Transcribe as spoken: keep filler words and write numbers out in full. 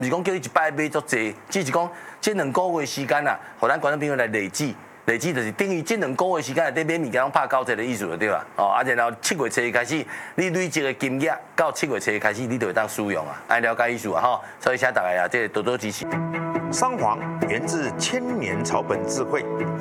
不是讲叫你一摆买足济，只是讲这两个月时间啊，互咱观众朋友来累积。累计就是等于这两个月时间内底买物件拢拍九折的意思就对啦。哦，啊，然后七月初开始，你累积的金额到七月初开始，你就会当使用啊，爱了解意思啊吼。所以请大家啊，这多多支持。 桑黄源自千年草本智慧。